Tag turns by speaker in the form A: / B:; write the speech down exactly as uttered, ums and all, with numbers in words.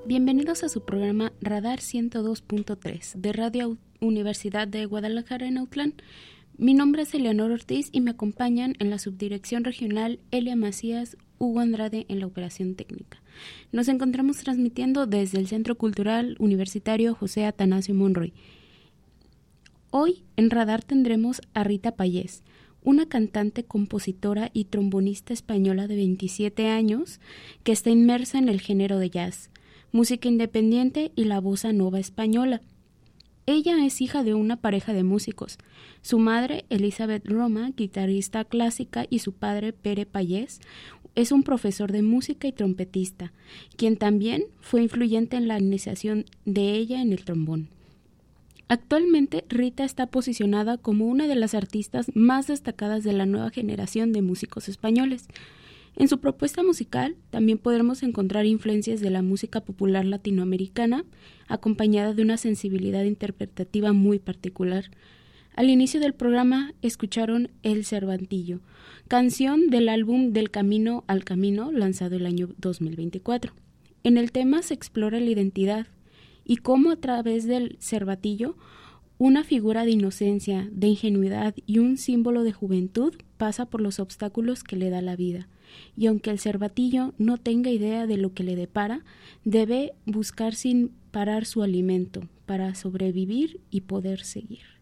A: Bienvenidos a su programa Radar ciento dos punto tres de Radio Universidad de Guadalajara en Autlán. Mi nombre es Eleanor Ortiz y me acompañan en la subdirección regional Elia Macías, Hugo Andrade en la operación técnica. Nos encontramos transmitiendo desde el Centro Cultural Universitario José Atanasio Monroy. Hoy en Radar tendremos a Rita Payés, una cantante, compositora y trombonista española de veintisiete años que está inmersa en el género de jazz, música independiente y la bossa nova española. Ella es hija de una pareja de músicos. Su madre, Elizabeth Roma, guitarrista clásica, y su padre, Pere Payés, es un profesor de música y trompetista, quien también fue influyente en la iniciación de ella en el trombón. Actualmente, Rita está posicionada como una de las artistas más destacadas de la nueva generación de músicos españoles. En su propuesta musical también podremos encontrar influencias de la música popular latinoamericana, acompañada de una sensibilidad interpretativa muy particular. Al inicio del programa escucharon El Cervantillo, canción del álbum Del Camino al Camino, lanzado el año dos mil veinticuatro. En el tema se explora la identidad y cómo a través del cervatillo, una figura de inocencia, de ingenuidad y un símbolo de juventud pasa por los obstáculos que le da la vida. Y aunque el cervatillo no tenga idea de lo que le depara, debe buscar sin parar su alimento para sobrevivir y poder seguir.